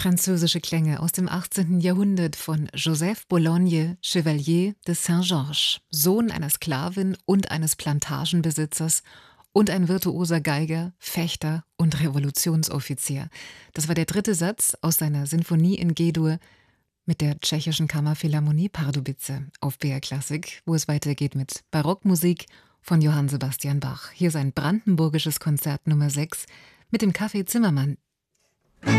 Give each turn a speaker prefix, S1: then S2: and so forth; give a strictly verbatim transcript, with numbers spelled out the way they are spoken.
S1: Französische Klänge aus dem achtzehnten Jahrhundert von Joseph Bologne, Chevalier de Saint-Georges, Sohn einer Sklavin und eines Plantagenbesitzers und ein virtuoser Geiger, Fechter und Revolutionsoffizier. Das war der dritte Satz aus seiner Sinfonie in G-Dur mit der tschechischen Kammerphilharmonie Pardubice auf B R Klassik, wo es weitergeht mit Barockmusik von Johann Sebastian Bach. Hier sein brandenburgisches Konzert Nummer sechs mit dem Café Zimmermann